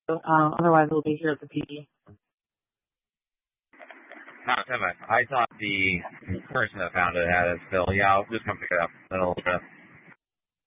Otherwise, it'll be here at the PD. Not so much. I thought the person that found it had it still. Yeah, I'll just come pick it up in a little bit.